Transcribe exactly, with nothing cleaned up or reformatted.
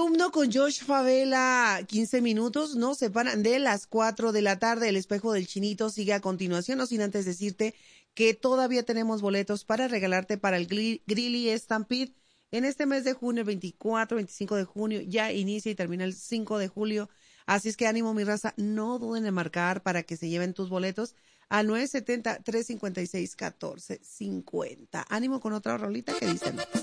Columno con Josh Favela, quince minutos, nos separan de las cuatro de la tarde. El espejo del Chinito sigue a continuación, no sin antes decirte que todavía tenemos boletos para regalarte para el Grilly Stampede en este mes de junio, veinticuatro, veinticinco de junio, ya inicia y termina el cinco de julio. Así es que ánimo, mi raza, no duden en marcar para que se lleven tus boletos al nueve siete cero, tres cinco seis, uno cuatro cinco cero. Ánimo con otra rolita que dicen.